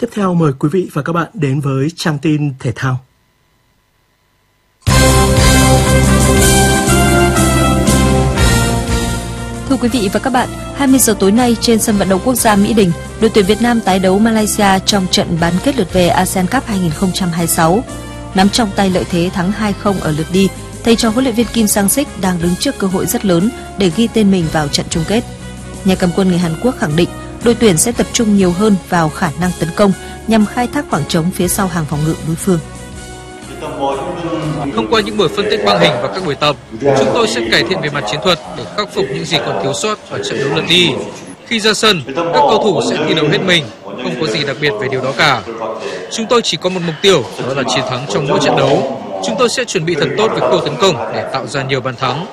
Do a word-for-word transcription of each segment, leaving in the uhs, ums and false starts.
Tiếp theo mời quý vị và các bạn đến với trang tin thể thao. Thưa quý vị và các bạn, hai mươi giờ tối nay trên sân vận động quốc gia Mỹ Đình, đội tuyển Việt Nam tái đấu Malaysia trong trận bán kết lượt về ASEAN Cup hai không hai sáu. Nắm trong tay lợi thế thắng hai không ở lượt đi, thầy trò huấn luyện viên Kim Sang-sik đang đứng trước cơ hội rất lớn để ghi tên mình vào trận chung kết. Nhà cầm quân người Hàn Quốc khẳng định đội tuyển sẽ tập trung nhiều hơn vào khả năng tấn công nhằm khai thác khoảng trống phía sau hàng phòng ngự đối phương. Thông qua những buổi phân tích băng hình và các buổi tập, chúng tôi sẽ cải thiện về mặt chiến thuật để khắc phục những gì còn thiếu sót ở trận đấu lượt đi. Khi ra sân, các cầu thủ sẽ thi đấu hết mình, không có gì đặc biệt về điều đó cả. Chúng tôi chỉ có một mục tiêu, đó là chiến thắng trong mỗi trận đấu. Chúng tôi sẽ chuẩn bị thật tốt với khâu tấn công để tạo ra nhiều bàn thắng.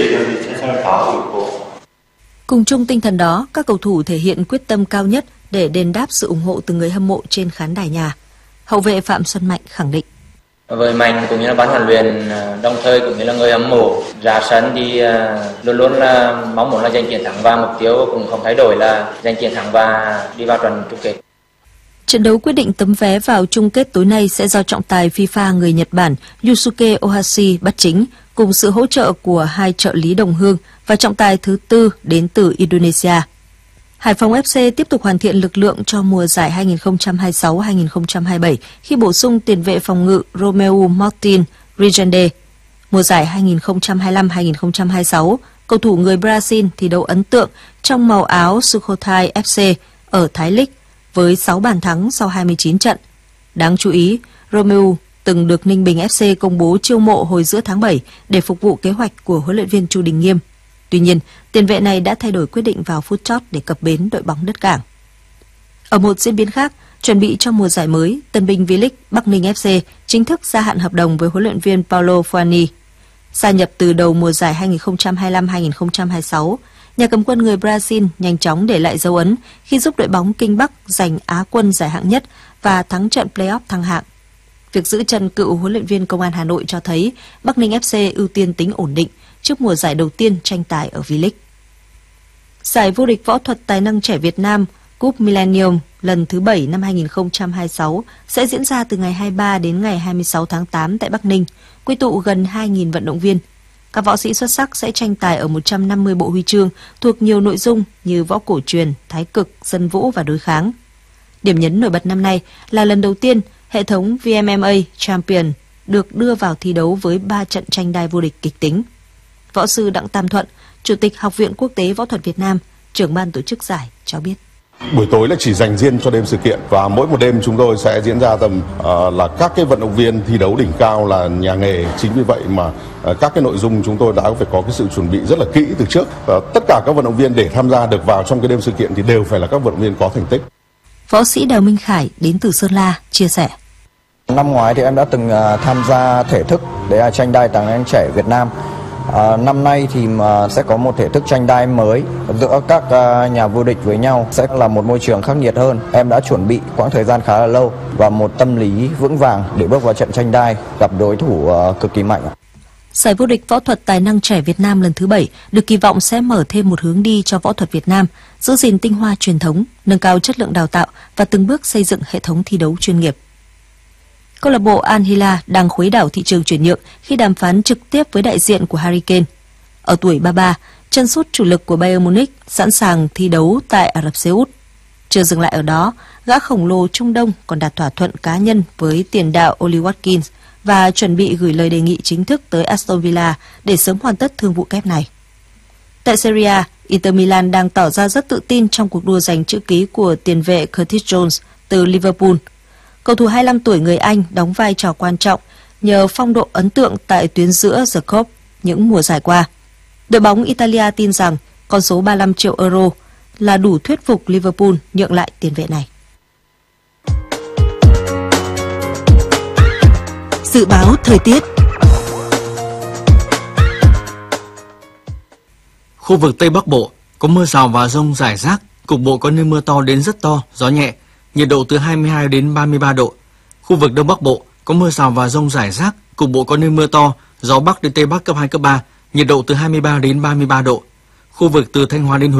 Cùng chung tinh thần đó, các cầu thủ thể hiện quyết tâm cao nhất để đền đáp sự ủng hộ từ người hâm mộ trên khán đài nhà. Hậu vệ Phạm Xuân Mạnh khẳng định: Với mình cũng như là ban huấn luyện, đồng thời cũng như là người hâm mộ ra sân thì luôn luôn là mong muốn là giành chiến thắng và mục tiêu cũng không thay đổi là giành chiến thắng và đi vào trận chung kết. Trận đấu quyết định tấm vé vào chung kết tối nay sẽ do trọng tài FIFA người Nhật Bản Yusuke Ohashi bắt chính, cùng sự hỗ trợ của hai trợ lý đồng hương và trọng tài thứ tư đến từ Indonesia. Hải Phòng ép xê tiếp tục hoàn thiện lực lượng cho mùa giải hai không hai sáu hai không hai bảy khi bổ sung tiền vệ phòng ngự Romeu Martin Rijande. Mùa giải hai không hai lăm hai không hai sáu, cầu thủ người Brazil thi đấu ấn tượng trong màu áo Sukhothai ép xê ở Thái League với sáu bàn thắng sau hai mươi chín trận. Đáng chú ý, Romeu từng được Ninh Bình ép xê công bố chiêu mộ hồi giữa tháng bảy để phục vụ kế hoạch của huấn luyện viên Chu Đình Nghiêm. Tuy nhiên, tiền vệ này đã thay đổi quyết định vào phút chót để cập bến đội bóng đất cảng. Ở một diễn biến khác, chuẩn bị cho mùa giải mới, Tân binh V-League Bắc Ninh ép xê chính thức gia hạn hợp đồng với huấn luyện viên Paulo Fuani. Gia nhập từ đầu mùa giải hai không hai lăm hai không hai sáu, nhà cầm quân người Brazil nhanh chóng để lại dấu ấn khi giúp đội bóng Kinh Bắc giành Á quân giải hạng nhất và thắng trận play-off thăng hạng. Việc giữ chân cựu huấn luyện viên Công an Hà Nội cho thấy Bắc Ninh ép xê ưu tiên tính ổn định trước mùa giải đầu tiên tranh tài ở V-League. Giải vô địch võ thuật tài năng trẻ Việt Nam Cup Millennium lần thứ bảy năm hai không hai sáu sẽ diễn ra từ ngày hai mươi ba đến ngày hai mươi sáu tháng tám tại Bắc Ninh, quy tụ gần hai nghìn vận động viên. Các võ sĩ xuất sắc sẽ tranh tài ở một trăm năm mươi bộ huy chương thuộc nhiều nội dung như võ cổ truyền, thái cực, dân vũ và đối kháng. Điểm nhấn nổi bật năm nay là lần đầu tiên hệ thống vê em em a Champion được đưa vào thi đấu với ba trận tranh đai vô địch kịch tính. Võ sư Đặng Tam Thuận, Chủ tịch Học viện Quốc tế Võ thuật Việt Nam, trưởng ban tổ chức giải cho biết. Buổi tối là chỉ dành riêng cho đêm sự kiện và mỗi một đêm chúng tôi sẽ diễn ra tầm uh, là các cái vận động viên thi đấu đỉnh cao là nhà nghề. Chính vì vậy mà uh, các cái nội dung chúng tôi đã phải có cái sự chuẩn bị rất là kỹ từ trước. Uh, tất cả các vận động viên để tham gia được vào trong cái đêm sự kiện thì đều phải là các vận động viên có thành tích. Võ sĩ Đào Minh Khải đến từ Sơn La chia sẻ: Năm ngoái thì em đã từng uh, tham gia thể thức để là tranh đai tài năng trẻ Việt Nam. À, năm nay thì mà sẽ có một thể thức tranh đai mới giữa các uh, nhà vô địch với nhau, sẽ là một môi trường khắc nghiệt hơn. Em đã chuẩn bị quãng thời gian khá là lâu và một tâm lý vững vàng để bước vào trận tranh đai gặp đối thủ uh, cực kỳ mạnh. Giải vô địch võ thuật tài năng trẻ Việt Nam lần thứ bảy được kỳ vọng sẽ mở thêm một hướng đi cho võ thuật Việt Nam, giữ gìn tinh hoa truyền thống, nâng cao chất lượng đào tạo và từng bước xây dựng hệ thống thi đấu chuyên nghiệp. Câu lạc bộ Al Hilal đang khuấy đảo thị trường chuyển nhượng khi đàm phán trực tiếp với đại diện của Harry Kane. Ở tuổi ba mươi ba, chân sút chủ lực của Bayern Munich sẵn sàng thi đấu tại Ả Rập Xê Út. Chưa dừng lại ở đó, gã khổng lồ Trung Đông còn đạt thỏa thuận cá nhân với tiền đạo Oli Watkins và chuẩn bị gửi lời đề nghị chính thức tới Aston Villa để sớm hoàn tất thương vụ kép này. Tại Serie A, Inter Milan đang tỏ ra rất tự tin trong cuộc đua giành chữ ký của tiền vệ Curtis Jones từ Liverpool. Cầu thủ hai mươi lăm tuổi người Anh đóng vai trò quan trọng nhờ phong độ ấn tượng tại tuyến giữa The Cup những mùa giải qua. Đội bóng Italia tin rằng con số ba mươi lăm triệu euro là đủ thuyết phục Liverpool nhượng lại tiền vệ này. Dự báo thời tiết. Khu vực Tây Bắc Bộ có mưa rào và dông rải rác, cục bộ có nơi mưa to đến rất to, gió nhẹ, nhiệt độ từ hai mươi hai đến ba mươi ba độ. Khu vực Đông Bắc Bộ có mưa rào và dông rải rác, cục bộ có nơi mưa to, gió Bắc đến Tây Bắc cấp hai cấp ba, nhiệt độ từ hai mươi ba đến ba mươi ba độ. Khu vực từ Thanh Hóa đến Huế